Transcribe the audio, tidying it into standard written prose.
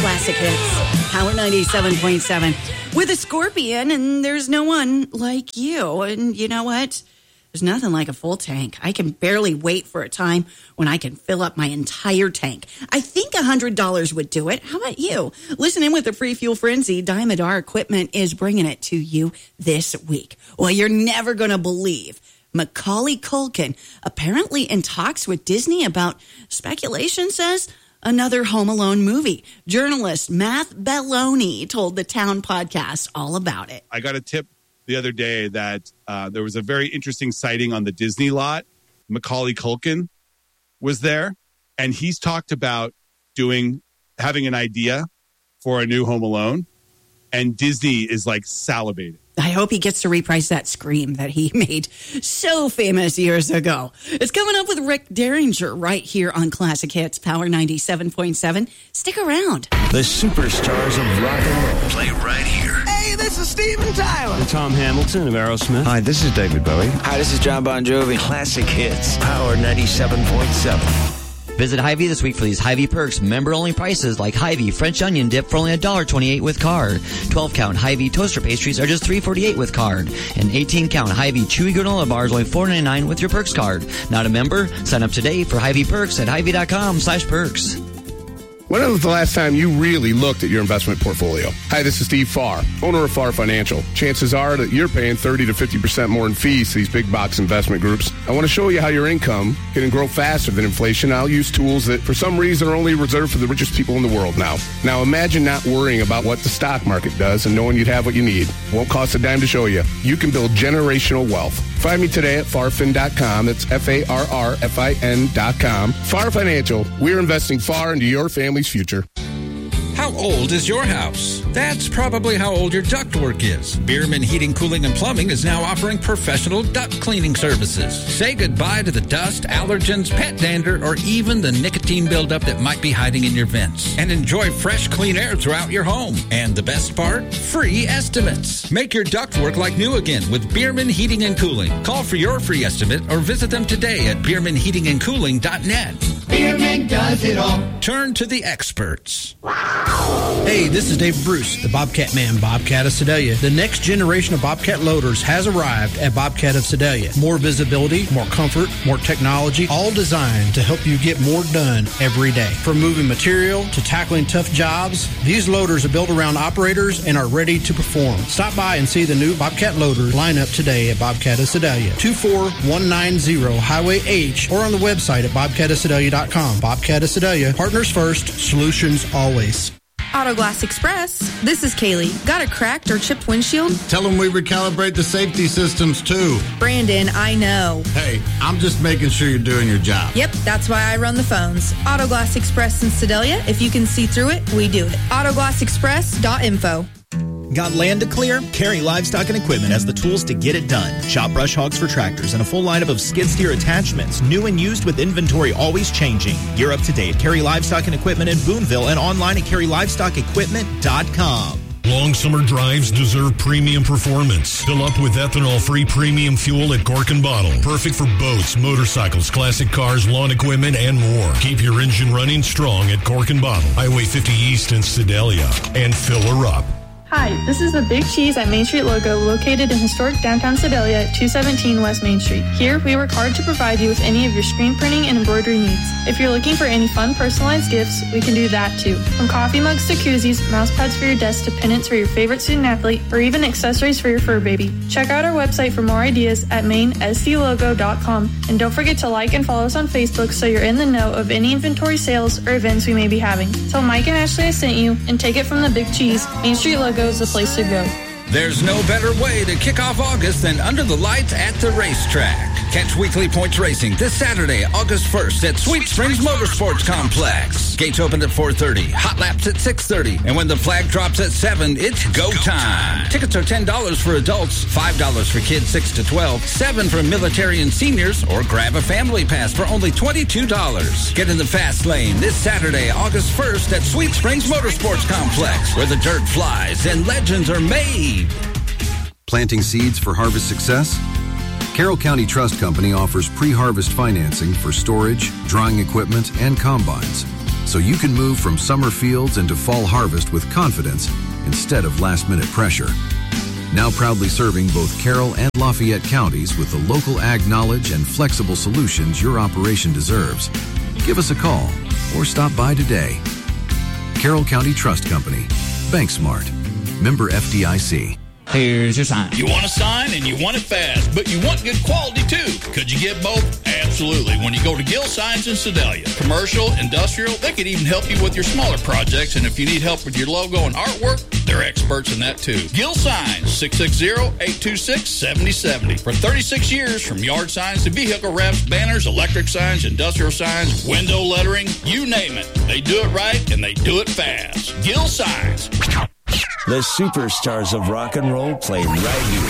Classic Hits, Power 97.7, with a Scorpion, and there's no one like you. And you know what? There's nothing like a full tank. I can barely wait for a time when I can fill up my entire tank. I think $100 would do it. How about you? Listen in with the Free Fuel Frenzy. Diamond R Equipment is bringing it to you this week. Well, you're never going to believe Macaulay Culkin apparently in talks with Disney about, speculation says, another Home Alone movie. Journalist Matt Belloni told the Town Podcast all about it. I got a tip the other day that there was a very interesting sighting on the Disney lot. Macaulay Culkin was there, and he's talked about having an idea for a new Home Alone, and Disney is like salivating. I hope he gets to reprise that scream that he made so famous years ago. It's coming up with Rick Derringer right here on Classic Hits, Power 97.7. Stick around. The superstars of rock and roll play right here. Hey, this is Steven Tyler. I'm Tom Hamilton of Aerosmith. Hi, this is David Bowie. Hi, this is John Bon Jovi. Classic Hits, Power 97.7. Visit Hy-Vee this week for these Hy-Vee perks. Member-only prices like Hy-Vee French onion dip for only $1.28 with card. 12-count Hy-Vee toaster pastries are just $3.48 with card. And 18-count Hy-Vee chewy granola bars only $4.99 with your perks card. Not a member? Sign up today for Hy-Vee perks at Hy-Vee.com/perks. When was the last time you really looked at your investment portfolio? Hi, this is Steve Farr, owner of Farr Financial. Chances are that you're paying 30 to 50% more in fees to these big box investment groups. I want to show you how your income can grow faster than inflation. I'll use tools that for some reason are only reserved for the richest people in the world now. Now imagine not worrying about what the stock market does and knowing you'd have what you need. Won't cost a dime to show you. You can build generational wealth. Find me today at farfin.com. That's FARRFIN.com. Farr Financial. We're investing far into your family's future. How old is your house? That's probably how old your ductwork is. Bierman Heating, Cooling, and Plumbing is now offering professional duct cleaning services. Say goodbye to the dust, allergens, pet dander, or even the nicotine buildup that might be hiding in your vents. And enjoy fresh, clean air throughout your home. And the best part? Free estimates. Make your ductwork like new again with Bierman Heating and Cooling. Call for your free estimate or visit them today at BiermanHeatingandCooling.net. Bierman does it all. Turn to the experts. Hey, this is Dave Bruce, the Bobcat Man, Bobcat of Sedalia. The next generation of Bobcat loaders has arrived at Bobcat of Sedalia. More visibility, more comfort, more technology, all designed to help you get more done every day. From moving material to tackling tough jobs, these loaders are built around operators and are ready to perform. Stop by and see the new Bobcat loaders line up today at Bobcat of Sedalia. 24190 Highway H or on the website at bobcatofsedalia.com. Bobcat of Sedalia. Partners first, solutions always. Autoglass Express. This is Kaylee. Got a cracked or chipped windshield? Tell them we recalibrate the safety systems too. Brandon, I know. Hey, I'm just making sure you're doing your job. Yep, that's why I run the phones. Autoglass Express in Sedalia. If you can see through it, we do it. Autoglassexpress.info. Got land to clear? Carry Livestock and Equipment has the tools to get it done. Shop brush hogs for tractors and a full lineup of skid steer attachments, new and used with inventory always changing. Gear up to date. Carry Livestock and Equipment in Boonville and online at carrylivestockequipment.com. Long summer drives deserve premium performance. Fill up with ethanol-free premium fuel at Cork and Bottle. Perfect for boats, motorcycles, classic cars, lawn equipment, and more. Keep your engine running strong at Cork and Bottle. Highway 50 East in Sedalia. And fill her up. Hi, this is the Big Cheese at Main Street logo located in historic downtown Sedalia at 217 West Main Street. Here, we work hard to provide you with any of your screen printing and embroidery needs. If you're looking for any fun personalized gifts, we can do that too. From coffee mugs to koozies, mouse pads for your desk to pennants for your favorite student athlete, or even accessories for your fur baby. Check out our website for more ideas at mainsclogo.com. And don't forget to like and follow us on Facebook so you're in the know of any inventory sales or events we may be having. Tell Mike and Ashley I sent you and take it from the Big Cheese. Main Street logo is the place to go. There's no better way to kick off August than under the lights at the racetrack. Catch Weekly Points Racing this Saturday, August 1st at Sweet Springs Motorsports Complex. Gates open at 4:30, hot laps at 6:30, and when the flag drops at 7, it's go time. Tickets are $10 for adults, $5 for kids 6 to 12, $7 for military and seniors, or grab a family pass for only $22. Get in the fast lane this Saturday, August 1st at Sweet Springs Motorsports Complex, where the dirt flies and legends are made. Planting seeds for harvest success? Carroll County Trust Company offers pre-harvest financing for storage, drying equipment, and combines. so you can move from summer fields into fall harvest with confidence instead of last-minute pressure. Now proudly serving both Carroll and Lafayette counties with the local ag knowledge and flexible solutions your operation deserves. Give us a call or stop by today. Carroll County Trust Company. Bank Smart. Member FDIC. Here's your sign. You want a sign and you want it fast, but you want good quality too. Could you get both? Absolutely. When you go to Gill Signs in Sedalia. Commercial, industrial, they could even help you with your smaller projects. And if you need help with your logo and artwork, they're experts in that too. Gill Signs, 660-826-7070. For 36 years, from yard signs to vehicle wraps, banners, electric signs, industrial signs, window lettering, you name it. They do it right and they do it fast. Gill Signs. The superstars of rock and roll play right here.